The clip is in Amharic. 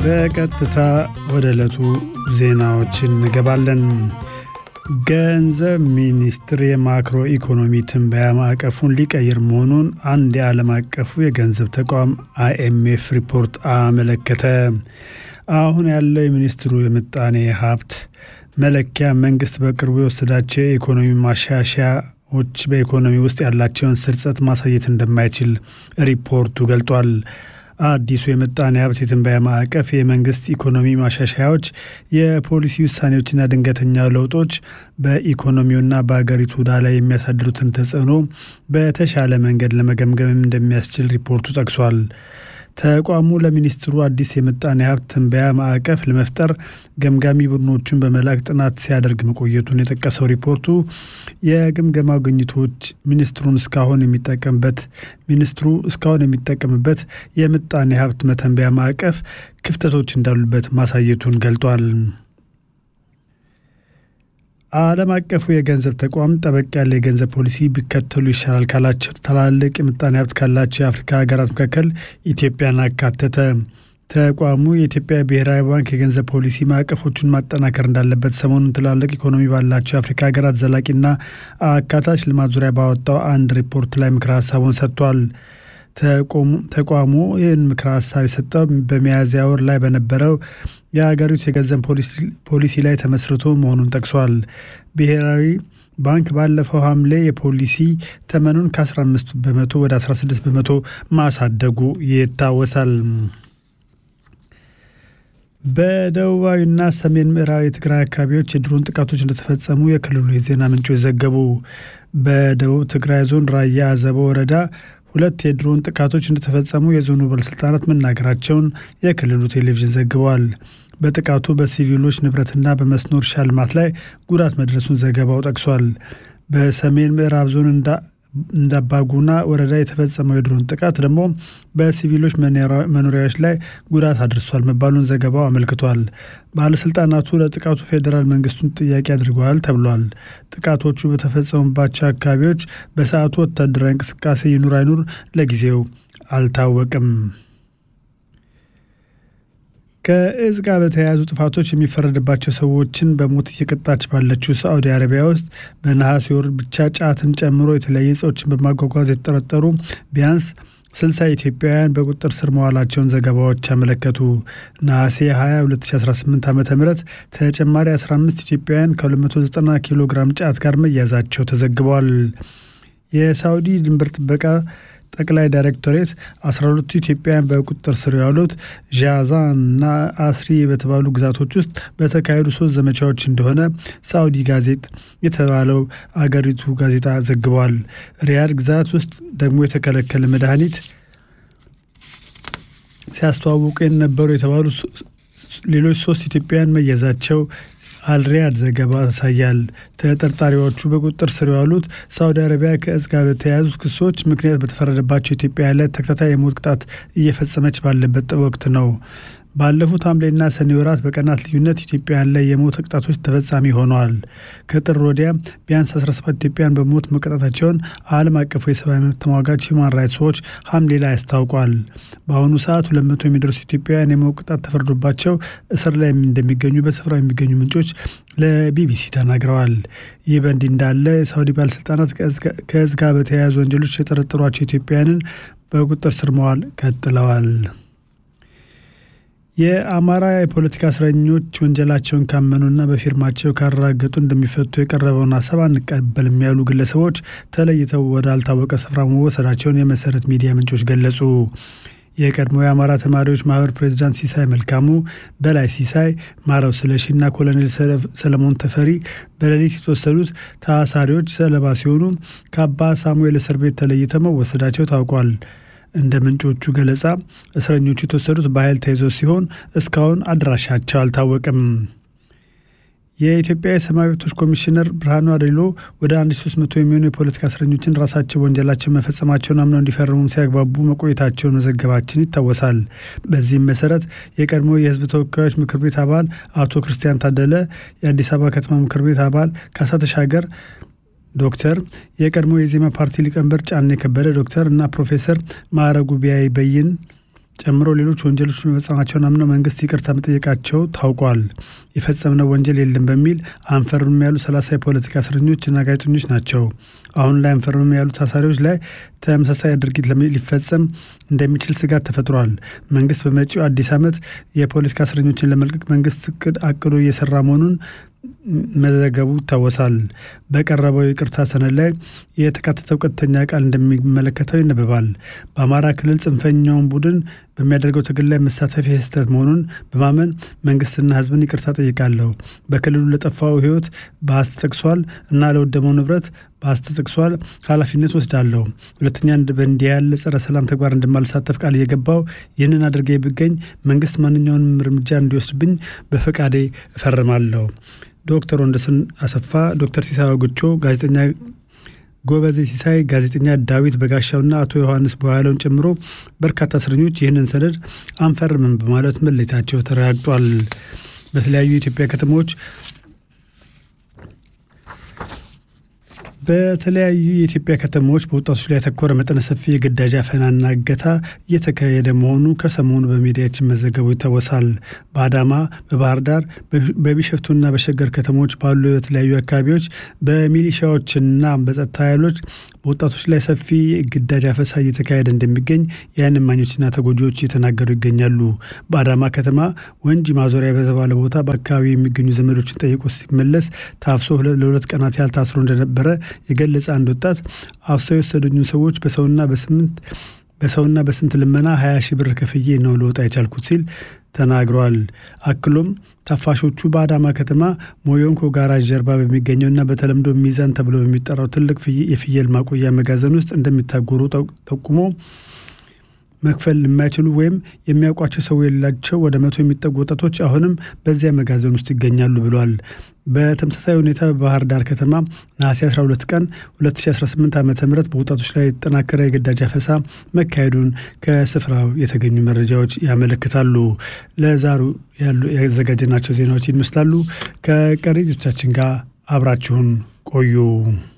በቀጥታ ወደ ዕለቱ ዜናዎች እንገባለን። ገንዘብ ሚኒስትር የማክሮ ኢኮኖሚ ትንበያ ማዕቀፉን ሊቀይር መሆኑን አንድ የዓለም አቀፉ የገንዘብ ተቋም IMF ሪፖርት አመለከተ። አሁን ያለው የሚኒስትሩ የምጣኔ ሀብት መለኪያ መንግስት በቅርቡ የወሰዳቸው የኢኮኖሚ ማሻሻያዎች በኢኮኖሚ ውስጥ ያላቸውን ስርጸት ማሳየት እንደማይችል ሪፖርቱ ገልጧል። አዲሱ የምጣኔ ሀብት የትንበያ ማዕቀፍ የመንግስት ኢኮኖሚ ማሻሻያዎች የፖሊሲ ውሳኔዎችና ድንገተኛ ለውጦች በኢኮኖሚውና በአገሪቱ ዕዳ ላይ የሚያሳድሩትን ተጽዕኖ በተሻለ መንገድ ለመገምገም እንደሚያስችል ሪፖርቱ ጠቅሷል። ተቋሙ ለሚኒስትሩ አዲስ የምጣኔ ሀብት ትንበያ ማዕቀፍ ለመፍጠር ገምጋሚ ቡድኖችን በመላክ ጥናት ሲያደርግ መቆየቱን የጠቀሰው ሪፖርቱ የግምገማ ግኝቶች ሚኒስትሩ እስካሁን የሚጠቀምበት የምጣኔ ሀብት መተንበያ ማዕቀፍ ክፍተቶች እንዳሉበት ማሳየቱን ገልጧል። ዓለም አቀፉ የገንዘብ ተቋም ጠበቅ ያለ የገንዘብ ፖሊሲ ቢከተሉ ይሻላል ካላቸው ትላልቅ የምጣኔ ሀብት ካላቸው የአፍሪካ ሀገራት መካከል ኢትዮጵያን አካተተ። ተቋሙ የኢትዮጵያ ብሔራዊ ባንክ የገንዘብ ፖሊሲ ማዕቀፎቹን ማጠናከር እንዳለበት ሰሞኑን ትላልቅ ኢኮኖሚ ባላቸው የአፍሪካ ሀገራት ዘላቂና አካታች ልማት ዙሪያ ባወጣው አንድ ሪፖርት ላይ ምክረ ሀሳቡን ሰጥቷል። ተቋሙ ይህን ምክረ ሀሳብ የሰጠው በሚያዝያ ወር ላይ በነበረው የሀገሪቱ የገንዘብ ፖሊሲ ላይ ተመስርቶ መሆኑን ጠቅሷል። ብሔራዊ ባንክ ባለፈው ሐምሌ የፖሊሲ ተመኑን ከ15 በመቶ ወደ 16 በመቶ ማሳደጉ ይታወሳል። በደቡባዊና ሰሜን ምዕራብ የትግራይ አካባቢዎች የድሮን ጥቃቶች እንደተፈጸሙ የክልሉ የዜና ምንጮች ዘገቡ። በደቡብ ትግራይ ዞን ራያ አዘቦ ወረዳ 2 የድሮን ጥቃቶች እንደተፈጸሙ የዞኑ ባለስልጣናት መናገራቸውን የክልሉ ቴሌቪዥን ዘግቧል። በጥቃቱ በሲቪሎች ንብረትና በመስኖ እርሻ ልማት ላይ ጉዳት መድረሱን ዘገባው ጠቅሷል። በሰሜን ምዕራብ ዞን እንዳባጉና ወረዳ የተፈጸመው የድሮን ጥቃት ደግሞ በሲቪሎች መኖሪያዎች ላይ ጉዳት አድርሷል መባሉን ዘገባው አመልክቷል። ባለስልጣናቱ ለጥቃቱ ፌዴራል መንግስቱን ጥያቄ አድርገዋል ተብሏል። ጥቃቶቹ በተፈጸሙባቸው አካባቢዎች በሰዓቱ ወታደራዊ እንቅስቃሴ ይኑር አይኑር ለጊዜው አልታወቅም። ከእጽ ጋር በተያያዙ ጥፋቶች የሚፈረድባቸው ሰዎችን በሞት እየቀጣች ባለችው ሳዑዲ አረቢያ ውስጥ በነሐሴ ወር ብቻ ጫትን ጨምሮ የተለያዩ እጾችን በማጓጓዝ የተጠረጠሩ ቢያንስ 60 ኢትዮጵያውያን በቁጥጥር ስር መዋላቸውን ዘገባዎች አመለከቱ። ነሐሴ 20 2018 ዓ.ም ተጨማሪ 15 ኢትዮጵያውያን ከ290 ኪሎ ግራም ጫት ጋር መያዛቸው ተዘግቧል። የሳዑዲ ድንበር ጥበቃ ጠቅላይ ዳይሬክቶሬት 12 ኢትዮጵያውያን በቁጥጥር ስር ያሉት ዣዛንና አስሪ በተባሉ ግዛቶች ውስጥ በተካሄዱ 3 ዘመቻዎች እንደሆነ ሳዑዲ ጋዜጣ የተባለው አገሪቱ ጋዜጣ ዘግቧል። ሪያድ ግዛት ውስጥ ደግሞ የተከለከለ መድኃኒት ሲያስተዋውቁ የነበሩ የተባሉ ሌሎች 3 ኢትዮጵያውያን መያዛቸው አልሪያድ ዘገባ ያሳያል። ተጠርጣሪዎቹ በቁጥጥር ስር ያሉት ሳዑዲ አረቢያ ከእጽ ጋር በተያያዙ ክሶች ምክንያት በተፈረደባቸው ኢትዮጵያውያን ላይ ተከታታይ የሞት ቅጣት እየፈጸመች ባለበት ወቅት ነው። ባለፉት ሐምሌና ሰኔ ወራት በቀናት ልዩነት ኢትዮጵያውያን ላይ የሞት ቅጣቶች ተፈጻሚ ሆነዋል። ከጥር ወዲያ ቢያንስ 17 ኢትዮጵያውያን በሞት መቀጣታቸውን ዓለም አቀፉ የሰብአዊ መብት ተሟጋች ሂውማን ራይትስ ዎች ሐምሌ ላይ አስታውቋል። በአሁኑ ሰዓት 200 የሚደርሱ ኢትዮጵያውያን የሞት ቅጣት ተፈርዶባቸው እስር ላይ እንደሚገኙ በስፍራው የሚገኙ ምንጮች ለቢቢሲ ተናግረዋል። ይህ በእንዲህ እንዳለ የሳዑዲ ባለስልጣናት ከእጽ ጋር በተያያዙ ወንጀሎች የጠረጠሯቸው ኢትዮጵያውያንን በቁጥጥር ስር መዋል ቀጥለዋል። የአማራ የፖለቲካ እስረኞች ወንጀላቸውን ካመኑና በፊርማቸው ካረጋገጡ እንደሚፈቱ የቀረበውን ሀሳብ አንቀበልም ያሉ ግለሰቦች ተለይተው ወዳልታወቀ ስፍራ መወሰዳቸውን የመሰረት ሚዲያ ምንጮች ገለጹ። የቀድሞ የአማራ ተማሪዎች ማህበር ፕሬዝዳንት ሲሳይ መልካሙ፣ በላይ ሲሳይ፣ ማረው ስለሺና ኮሎኔል ሰለሞን ተፈሪ በሌሊት የተወሰዱት ታሳሪዎች ሰለባ ሲሆኑ ከአባ ሳሙኤል እስር ቤት ተለይተው መወሰዳቸው ታውቋል። እንደ ምንጮቹ ገለጻ እስረኞቹ የተወሰዱት በኃይል ተይዘው ሲሆን እስካሁን አድራሻቸው አልታወቀም። የኢትዮጵያ የሰብአዊ መብቶች ኮሚሽነር ብርሃኑ አዴሎ ወደ 1300 የሚሆኑ የፖለቲካ እስረኞችን ራሳቸው ወንጀላቸውን መፈጸማቸውን አምነው እንዲፈርሙ ሲያግባቡ መቆየታቸውን መዘገባችን ይታወሳል። በዚህም መሰረት የቀድሞ የህዝብ ተወካዮች ምክር ቤት አባል አቶ ክርስቲያን ታደለ፣ የአዲስ አበባ ከተማ ምክር ቤት አባል ካሳ ተሻገር ዶክተር፣ የቀድሞ የዜማ ፓርቲ ሊቀመንበር ጫኔ ከበደ ዶክተር እና ፕሮፌሰር ማዕረጉ ቢያይ በይን ጨምሮ ሌሎች ወንጀሎች መፈጸማቸውን አምነው መንግስት ይቅርታ መጠየቃቸው ታውቋል። የፈጸምነው ወንጀል የለም በሚል አንፈርምም ያሉ 30 የፖለቲካ እስረኞች እና ጋዜጠኞች ናቸው። አሁን ላይ አንፈርምም ያሉ ታሳሪዎች ላይ ተመሳሳይ ድርጊት ሊፈጸም እንደሚችል ስጋት ተፈጥሯል። መንግስት በመጪው አዲስ ዓመት የፖለቲካ እስረኞችን ለመልቀቅ መንግስት አቅዶ እየሰራ መሆኑን መዘገቡ ይታወሳል። በቀረበው ይቅርታ ሰነድ ላይ የተካተተው ቀጥተኛ ቃል እንደሚመለከተው ይነበባል። በአማራ ክልል ጽንፈኛውን ቡድን በሚያደርገው ትግል ላይ መሳተፍ የስህተት መሆኑን በማመን መንግስትና ህዝብን ይቅርታ ጠይቃለሁ። በክልሉ ለጠፋው ህይወት በሐሰት ተጠቅሷል እና ለወደመው ንብረት በሐሰት ተጠቅሷል። ኃላፊነት ወስዳለሁ። ሁለተኛ በእንዲህ ያለ ጸረ ሰላም ተግባር እንደማልሳተፍ ቃል እየገባው ይህንን አድርጌ ብገኝ መንግስት ማንኛውንም እርምጃ እንዲወስድብኝ በፈቃዴ እፈርማለሁ። ዶክተር ወንደሰን አሰፋ፣ ዶክተር ሲሳይ አውግቾ፣ ጋዜጠኛ ጎበዜ ሲሳይ፣ ጋዜጠኛ ዳዊት በጋሻውና አቶ ዮሐንስ በኋላውን ጨምሮ በርካታ እስረኞች ይህንን ሰነድ አንፈርምም በማለት መለየታቸው ተረጋግጧል። በተለያዩ የኢትዮጵያ ከተሞች በወጣቶች ላይ ያተኮረ መጠነ ሰፊ የግዳጅ አፈናና እገታ እየተካሄደ መሆኑ ከሰሞኑ በሚዲያችን መዘገቡ ይታወሳል። በአዳማ፣ በባህር ዳር፣ በቢሸፍቱና በሸገር ከተሞች ባሉ የተለያዩ አካባቢዎች በሚሊሻዎችና በጸጥታ ኃይሎች በወጣቶች ላይ ሰፊ ግዳጅ አፈሳ እየተካሄደ እንደሚገኝ የዓይን እማኞችና ተጎጂዎች እየተናገሩ ይገኛሉ። በአዳማ ከተማ ወንጂ ማዞሪያ በተባለ ቦታ በአካባቢ የሚገኙ ዘመዶችን ጠይቆ ሲመለስ ታፍሶ ለ2 ቀናት ያህል ታስሮ እንደነበረ የገለጸ አንድ ወጣት አፍሰው የወሰዱኝን ሰዎች በሰውና በስንት ልመና 20 ሺህ ብር ከፍዬ ነው ልወጣ የቻልኩት ሲል ተናግሯል። አክሎም ታፋሾቹ በአዳማ ከተማ ሞዮንኮ ጋራዥ ጀርባ በሚገኘውና በተለምዶ ሚዛን ተብሎ በሚጠራው ትልቅ የፍየል ማቆያ መጋዘን ውስጥ እንደሚታጎሩ ጠቁሞ መክፈል የማይችሉ ወይም የሚያውቋቸው ሰው የሌላቸው ወደ 100 የሚጠጉ ወጣቶች አሁንም በዚያ መጋዘን ውስጥ ይገኛሉ ብሏል። በተመሳሳይ ሁኔታ በባህር ዳር ከተማ ነሐሴ 12 ቀን 2018 ዓ.ም በወጣቶች ላይ የተጠናከረ የግዳጅ አፈሳ መካሄዱን ከስፍራው የተገኙ መረጃዎች ያመለክታሉ። ለዛሬ ያዘጋጀናቸው ዜናዎች ይመስላሉ። ከቀሪ ዝግጅቶቻችን ጋር አብራችሁን ቆዩ።